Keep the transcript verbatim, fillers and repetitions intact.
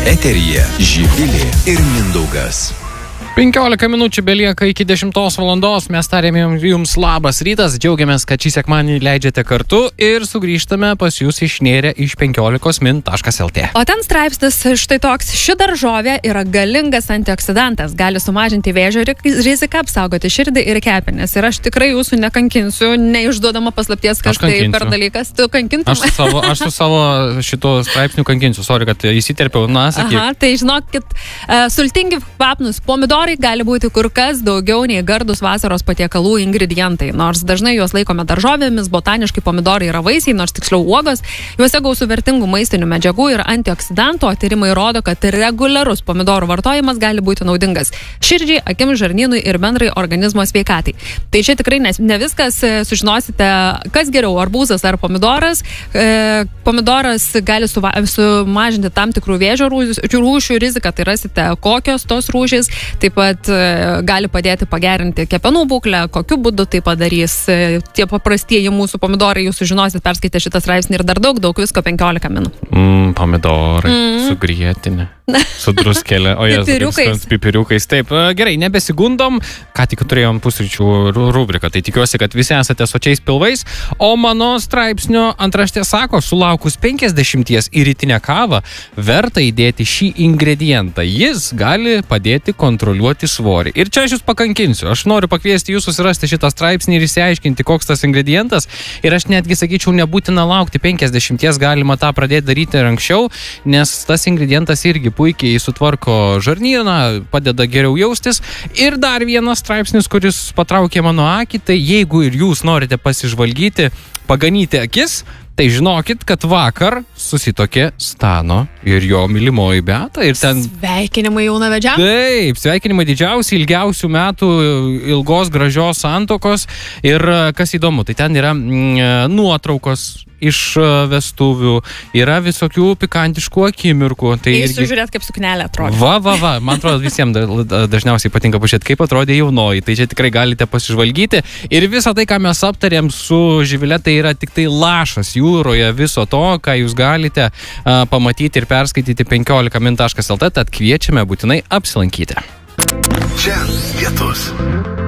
Eteryje Živilė ir Mindaugas. penkiolika minučių belieka iki dešimtos valandos. Mes tarėme jums labas rytas. Džiaugiamės, kad šį sekmanį leidžiate kartu ir sugrįžtame pas jūs išnėrę iš penkiolikos min taškas lt. O ten straipsnis štai toks: ši daržovė yra galingas antioksidantas, gali sumažinti vėžio riziką, apsaugoti širdį ir kepenis. Ir aš tikrai jūsų nekankinsiu, neišduodama paslapties, kas tai per dalykas. Tu kankintum? Aš su savo, aš su savo šito straipsniu kankinsiu. Sorry, kad įsiterpiau. Na, sakyk. Aha, tai žinokit, uh, sultingi kvapnus pomidorai gali būti kur kas daugiau nei gardus vasaros patiekalų ingredientai. Nors dažnai juos laikome daržovėmis, botaniškai pomidorai yra vaisiai, nors tiksliau uogos. Juose gausu vertingų maistinių medžiagų ir antioksidantų, o tyrimai rodo, kad reguliarus pomidorų vartojimas gali būti naudingas širdžiai, akims, žarnynui ir bendrai organizmo sveikatai. Tai čia tikrai ne, ne viskas. Sužinosite, kas geriau, arbūzas ar pomidoras. E, pomidoras gali suva, sumažinti tam tikrų vėžio rūšių riziką, tai rasite kokios tos rūšys. Taip pat gali padėti pagerinti kepenų būklę, kokiu būdu tai padarys. Tie paprastieji mūsų pomidorai, jūs sužinosit, perskaitę šitą straipsnį ir dar daug, daug visko penkiolika min. Mm, pomidorai, mm. su grietinė, su druskele, o jas pipiriukais. pipiriukais. Taip, gerai, nebesigundom, ką tik turėjom pusryčių rubriką, tai tikiuosi, kad visi esate sočiais pilvais, o mano straipsnio antraštė sako, sulaukus penkiasdešimties į rytinę kavą, verta įdėti šį ingredientą. Jis gali padėti kontroliuoti svorį. Ir čia aš jūs pakankinsiu. Aš noriu pakviesti jūs susirasti šitą straipsnį ir išsiaiškinti, koks tas ingredientas. Ir aš netgi sakyčiau, nebūtina laukti penkiasdešimties, galima tą pradėti daryti ir anksčiau, nes tas ingredientas irgi puikiai sutvarko žarnyną, padeda geriau jaustis. Ir dar vienas straipsnis, kuris patraukė mano akį, tai jeigu ir jūs norite pasižvalgyti, paganyti akis, tai žinokit, kad vakar susitokė Stano ir jo mylimoji Beata. Ir ten... Sveikinimai jaunavedžiam. Taip, sveikinimai didžiausi, ilgiausių metų, ilgos, gražios santuokos. Ir kas įdomu, tai ten yra mm, nuotraukos iš vestuvių, yra visokių pikantiškų akimirkų. Tai irgi... Žiūrėt, kaip suknelė atrodo. Va, va, va, man atrodo, visiems dažniausiai patinka pažiūrėti, kaip atrodė jaunoji. Tai čia tikrai galite pasižvalgyti. Ir visą tai, ką mes aptarėm su Živile, tai yra tik tai lašas jūroje viso to, ką jūs galite uh, pamatyti ir perskaityti penkiolika min taškas lt, tad kviečiame būtinai apsilankyti. Čia lietus.